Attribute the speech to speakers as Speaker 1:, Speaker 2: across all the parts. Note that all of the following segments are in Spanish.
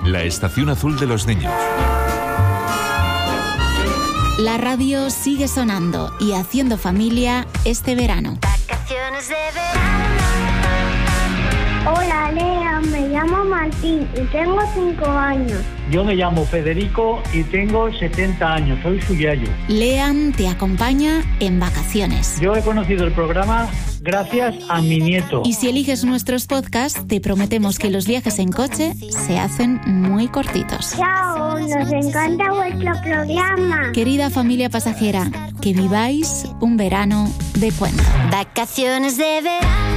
Speaker 1: La estación azul de los niños.
Speaker 2: La radio sigue sonando y haciendo familia este verano.
Speaker 3: Vacaciones de verano.
Speaker 4: Hola, Lea, me llamo Martín y tengo 5 años.
Speaker 5: Yo me llamo Federico y tengo 70 años, soy su yayo.
Speaker 2: Lean te acompaña en vacaciones.
Speaker 5: Yo he conocido el programa gracias a mi nieto.
Speaker 2: Y si eliges nuestros podcasts, te prometemos que los viajes en coche se hacen muy cortitos.
Speaker 4: Chao, nos encanta vuestro programa.
Speaker 2: Querida familia pasajera, que viváis un verano de cuento.
Speaker 3: Vacaciones de verano.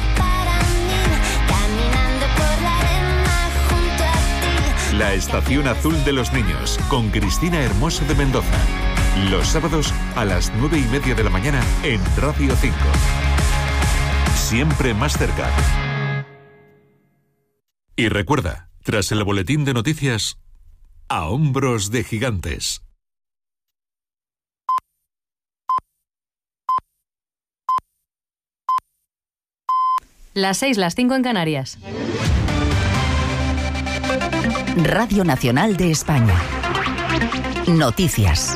Speaker 1: La estación azul de los niños, con Cristina Hermoso de Mendoza. Los sábados a las 9:30 de la mañana en Radio 5. Siempre más cerca. Y recuerda, tras el boletín de noticias, a hombros de gigantes.
Speaker 6: Las 6, las 5 en Canarias.
Speaker 7: Radio Nacional de España. Noticias.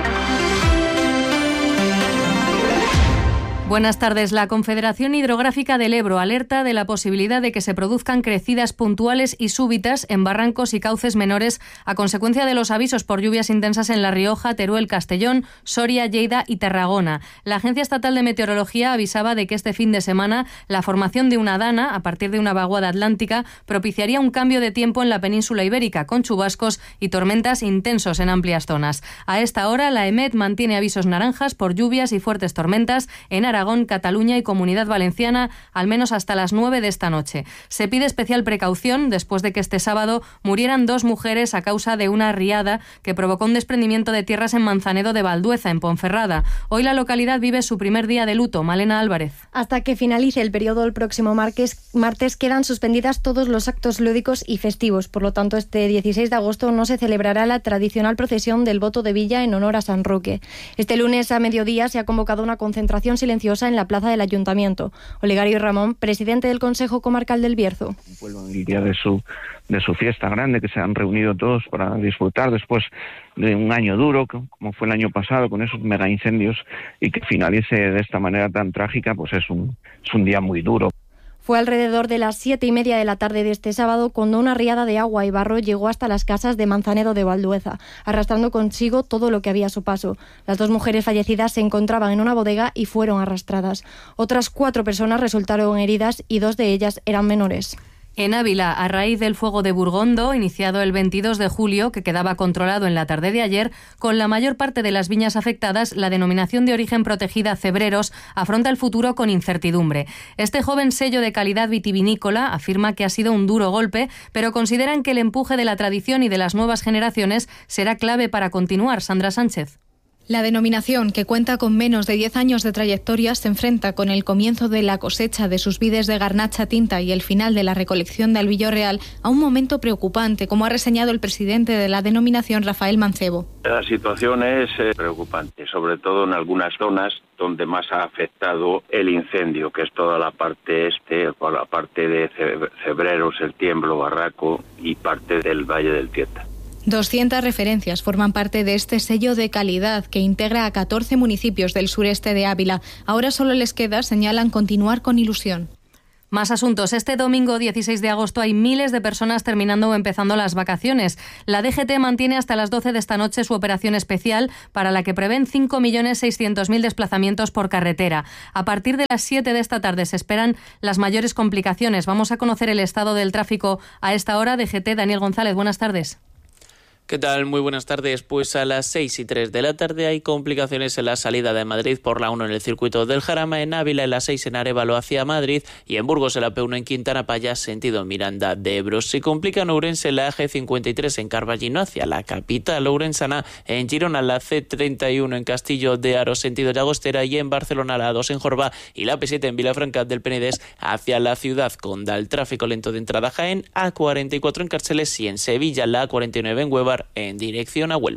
Speaker 6: Buenas tardes. La Confederación Hidrográfica del Ebro alerta de la posibilidad de que se produzcan crecidas puntuales y súbitas en barrancos y cauces menores a consecuencia de los avisos por lluvias intensas en La Rioja, Teruel, Castellón, Soria, Lleida y Tarragona. La Agencia Estatal de Meteorología avisaba de que este fin de semana la formación de una dana, a partir de una vaguada atlántica, propiciaría un cambio de tiempo en la península ibérica, con chubascos y tormentas intensos en amplias zonas. A esta hora, la EMET mantiene avisos naranjas por lluvias y fuertes tormentas en Aragón, Cataluña y Comunidad Valenciana, al menos hasta las 9 de esta noche. Se pide especial precaución después de que este sábado murieran 2 mujeres a causa de una riada que provocó un desprendimiento de tierras en Manzanedo de Valdueza, en Ponferrada. Hoy la localidad vive su primer día de luto. Malena Álvarez.
Speaker 8: Hasta que finalice el periodo el próximo martes quedan suspendidas todos los actos lúdicos y festivos. Por lo tanto, este 16 de agosto no se celebrará la tradicional procesión del Voto de Villa en honor a San Roque. Este lunes a mediodía se ha convocado una concentración silenciosa en la plaza del Ayuntamiento. Olegario Ramón, presidente del Consejo Comarcal del Bierzo.
Speaker 9: El día de su fiesta grande, que se han reunido todos para disfrutar después de un año duro, como fue el año pasado, con esos mega incendios, y que finalice de esta manera tan trágica, pues es un día muy duro.
Speaker 8: Fue alrededor de las 7:30 de la tarde de este sábado cuando una riada de agua y barro llegó hasta las casas de Manzanedo de Valdueza, arrastrando consigo todo lo que había a su paso. Las 2 mujeres fallecidas se encontraban en una bodega y fueron arrastradas. Otras 4 personas resultaron heridas y 2 de ellas eran menores.
Speaker 6: En Ávila, a raíz del fuego de Burgondo, iniciado el 22 de julio, que quedaba controlado en la tarde de ayer, con la mayor parte de las viñas afectadas, la denominación de origen protegida Cebreros afronta el futuro con incertidumbre. Este joven sello de calidad vitivinícola afirma que ha sido un duro golpe, pero consideran que el empuje de la tradición y de las nuevas generaciones será clave para continuar. Sandra Sánchez.
Speaker 10: La denominación, que cuenta con menos de 10 años de trayectoria, se enfrenta con el comienzo de la cosecha de sus vides de garnacha tinta y el final de la recolección de albillo real a un momento preocupante, como ha reseñado el presidente de la denominación, Rafael Mancebo.
Speaker 11: La situación es preocupante, sobre todo en algunas zonas donde más ha afectado el incendio, que es toda la parte por la parte de Cebreros, El Tiemblo, Barraco y parte del Valle del Tieta.
Speaker 10: 200 referencias forman parte de este sello de calidad que integra a 14 municipios del sureste de Ávila. Ahora solo les queda, señalan, continuar con ilusión.
Speaker 6: Más asuntos. Este domingo 16 de agosto hay miles de personas terminando o empezando las vacaciones. La DGT mantiene hasta las 12 de esta noche su operación especial para la que prevén 5.600.000 desplazamientos por carretera. A partir de las 7 de esta tarde se esperan las mayores complicaciones. Vamos a conocer el estado del tráfico a esta hora. DGT, Daniel González, buenas tardes.
Speaker 12: ¿Qué tal? Muy buenas tardes. Pues a las 6:03 de la tarde hay complicaciones en la salida de Madrid por la 1 en el circuito del Jarama, en Ávila en la 6 en Arévalo hacia Madrid y en Burgos en la P1 en Quintana Paya sentido Miranda de Ebro. Se complica en Ourense en la AG53 en Carballino hacia la capital ourensana, en Girona la C31 en Castillo de Aro sentido Llagostera y en Barcelona la A2 en Jorba y la P7 en Vilafranca del Penedès hacia la ciudad Condal. El tráfico lento de entrada Jaén, A44 en Cárceles y en Sevilla la A49 en Huevar en dirección a Huelva.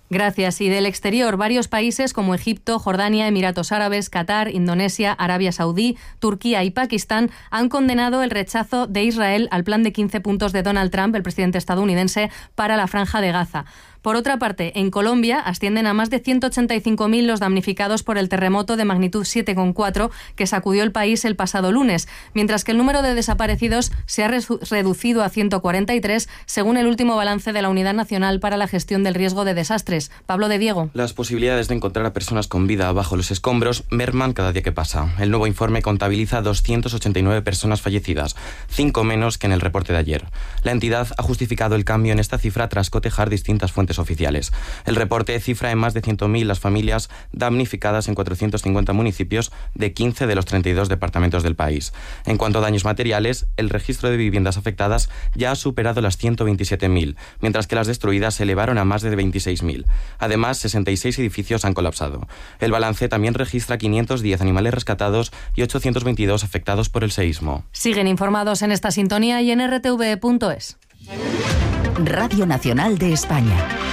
Speaker 6: Gracias. Y del exterior, varios países como Egipto, Jordania, Emiratos Árabes, Qatar, Indonesia, Arabia Saudí, Turquía y Pakistán han condenado el rechazo de Israel al plan de 15 puntos de Donald Trump, el presidente estadounidense, para la Franja de Gaza. Por otra parte, en Colombia ascienden a más de 185.000 los damnificados por el terremoto de magnitud 7,4 que sacudió el país el pasado lunes, mientras que el número de desaparecidos se ha reducido a 143, según el último balance de la Unidad Nacional para la Gestión del Riesgo de Desastres. Pablo de Diego.
Speaker 13: Las posibilidades de encontrar a personas con vida bajo los escombros merman cada día que pasa. El nuevo informe contabiliza 289 personas fallecidas, 5 menos que en el reporte de ayer. La entidad ha justificado el cambio en esta cifra tras cotejar distintas fuentes oficiales. El reporte cifra en más de 100.000 las familias damnificadas en 450 municipios de 15 de los 32 departamentos del país. En cuanto a daños materiales, el registro de viviendas afectadas ya ha superado las 127.000, mientras que las destruidas se elevaron a más de 26.000. Además, 66 edificios han colapsado. El balance también registra 510 animales rescatados y 822 afectados por el seísmo.
Speaker 6: Siguen informados en esta sintonía y en rtv.es.
Speaker 7: Radio Nacional de España.